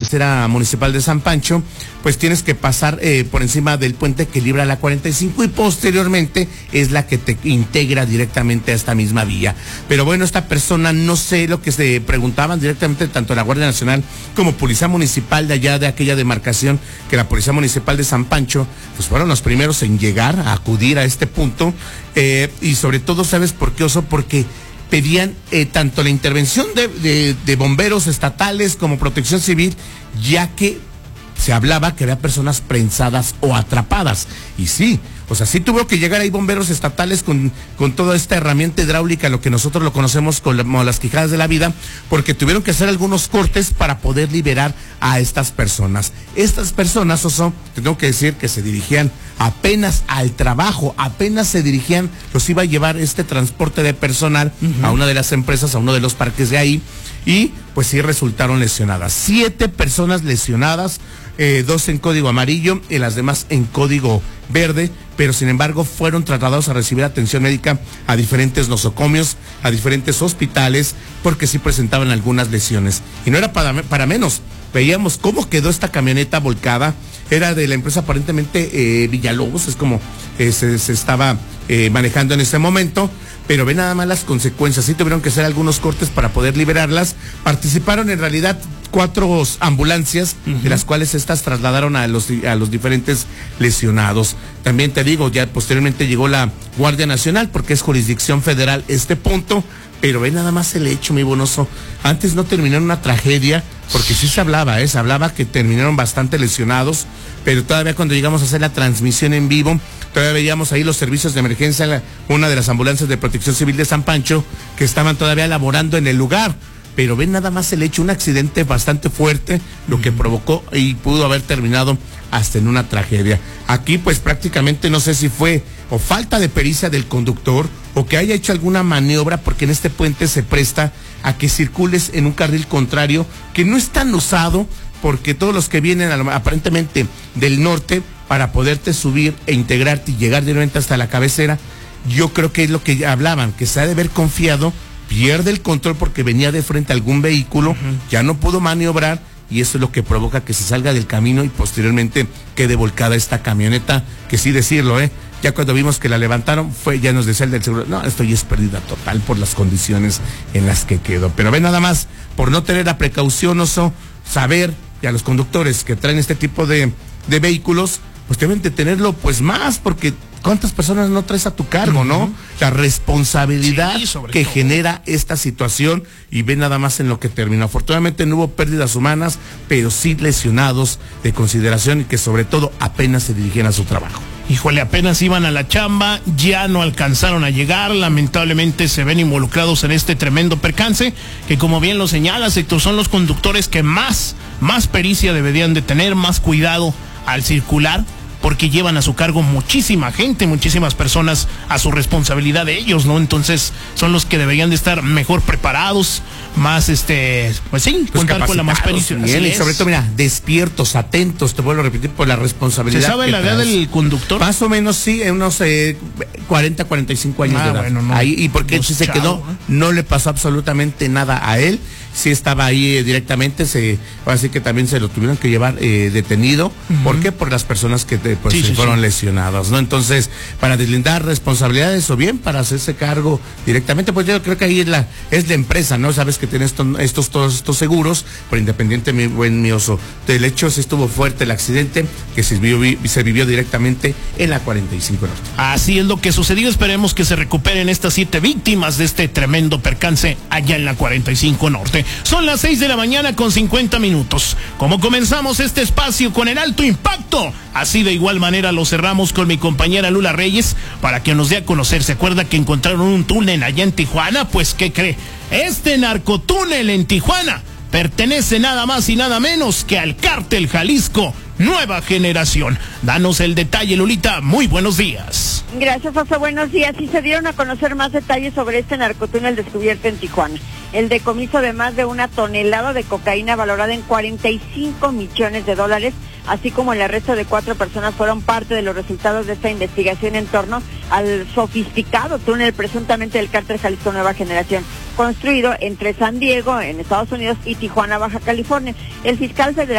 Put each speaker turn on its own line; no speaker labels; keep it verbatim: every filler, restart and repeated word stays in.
cabecera municipal de San Pancho, pues tienes que pasar eh, por encima del puente que libra la cuarenta y cinco y posteriormente es la que te integra directamente a esta misma vía. Pero bueno, esta persona, no sé lo que se preguntaban directamente tanto la Guardia Nacional como Policía Municipal de allá de aquella demarcación, que la Policía Municipal de San Pancho, pues fueron los primeros en llegar a acudir a este punto, eh, y sobre todo, ¿sabes por qué, Oso? Porque pedían eh, tanto la intervención de, de, de bomberos estatales como protección civil, ya que se hablaba que había personas prensadas o atrapadas. Y sí, o sea, sí tuvo que llegar ahí bomberos estatales con, con toda esta herramienta hidráulica, lo que nosotros lo conocemos como las quijadas de la vida, porque tuvieron que hacer algunos cortes para poder liberar a estas personas. Estas personas, Oso, tengo que decir que se dirigían apenas al trabajo, apenas se dirigían, los iba a llevar este transporte de personal uh-huh. a una de las empresas, a uno de los parques de ahí, y pues sí resultaron lesionadas. Siete personas lesionadas, eh, dos en código amarillo y las demás en código verde, pero sin embargo fueron trasladados a recibir atención médica a diferentes nosocomios, a diferentes hospitales, porque sí presentaban algunas lesiones. Y no era para, para menos, veíamos cómo quedó esta camioneta volcada, era de la empresa aparentemente eh, Villalobos, es como eh, se, se estaba eh, manejando en ese momento, pero ve nada más las consecuencias, sí tuvieron que hacer algunos cortes para poder liberarlas. Participaron en realidad cuatro ambulancias, uh-huh. de las cuales estas trasladaron a los, a los diferentes lesionados. También te digo, ya posteriormente llegó la Guardia Nacional, porque es jurisdicción federal este punto, pero ve nada más el hecho, mi bonoso. Antes no terminó en una tragedia, porque sí se hablaba, ¿eh? Se hablaba que terminaron bastante lesionados, pero todavía cuando llegamos a hacer la transmisión en vivo, todavía veíamos ahí los servicios de emergencia, la, una de las ambulancias de Protección Civil de San Pancho, que estaban todavía laborando en el lugar. Pero ven nada más el hecho, un accidente bastante fuerte, lo que provocó y pudo haber terminado hasta en una tragedia. Aquí pues prácticamente no sé si fue o falta de pericia del conductor o que haya hecho alguna maniobra, porque en este puente se presta a que circules en un carril contrario que no es tan usado, porque todos los que vienen aparentemente del norte para poderte subir e integrarte y llegar directamente hasta la cabecera, yo creo que es lo que hablaban, que se ha de haber confiado, pierde el control porque venía de frente a algún vehículo, uh-huh. ya no pudo maniobrar, y eso es lo que provoca que se salga del camino y posteriormente quede volcada esta camioneta, que sí decirlo, eh, ya cuando vimos que la levantaron, fue, ya nos decía el del seguro, no, esto ya es pérdida total por las condiciones en las que quedó. Pero ve nada más, por no tener la precaución, Oso, saber, y a los conductores que traen este tipo de, de vehículos, pues deben de tenerlo pues más, porque ¿cuántas personas no traes a tu cargo, uh-huh. no? La responsabilidad sí, que todo. genera esta situación, y ve nada más en lo que terminó. Afortunadamente no hubo pérdidas humanas, pero sí lesionados de consideración y que sobre todo apenas se dirigían a su trabajo.
Híjole, apenas iban a la chamba, ya no alcanzaron a llegar, lamentablemente se ven involucrados en este tremendo percance, que como bien lo señala, Héctor, son los conductores que más, más pericia deberían de tener, más cuidado al circular, porque llevan a su cargo muchísima gente, muchísimas personas a su responsabilidad de ellos, ¿no? Entonces son los que deberían de estar mejor preparados, más este, pues sí, pues contar con la más pericia.
Bien, y sobre todo, mira, despiertos, atentos, te vuelvo a repetir, por la responsabilidad.
¿Se sabe la edad del conductor?
Más o menos sí, unos eh, cuarenta, cuarenta y cinco años ah, de edad. Bueno, no, ahí, y porque no se chao, quedó, ¿eh? No le pasó absolutamente nada a él. Sí estaba ahí eh, directamente, se, así que también se lo tuvieron que llevar eh, detenido. Uh-huh. ¿Por qué? Por las personas que te, pues, sí, sí, fueron sí. lesionadas, ¿no? Entonces, para deslindar responsabilidades o bien para hacerse cargo directamente, pues yo creo que ahí es la, es la empresa, ¿no? Sabes que tiene estos, estos, todos estos seguros, pero independiente, mi buen mi Oso, del hecho sí estuvo fuerte el accidente que se vivió, se vivió directamente en la cuarenta y cinco Norte.
Así es lo que sucedió, esperemos que se recuperen estas siete víctimas de este tremendo percance allá en la cuarenta y cinco Norte. Son las seis de la mañana con cincuenta minutos. Como comenzamos este espacio con el alto impacto, así de igual manera lo cerramos con mi compañera Lula Reyes para que nos dé a conocer. ¿Se acuerda que encontraron un túnel allá en Tijuana? Pues ¿qué cree? Este narcotúnel en Tijuana pertenece nada más y nada menos que al Cártel Jalisco Nueva Generación. Danos el detalle, Lulita. Muy buenos días.
Gracias, Oso. Buenos días. Y se dieron a conocer más detalles sobre este narcotúnel descubierto en Tijuana. El decomiso de más de una tonelada de cocaína valorada en cuarenta y cinco millones de dólares, así como el arresto de cuatro personas, fueron parte de los resultados de esta investigación en torno al sofisticado túnel presuntamente del Cártel Jalisco Nueva Generación, construido entre San Diego, en Estados Unidos, y Tijuana, Baja California. El fiscal federal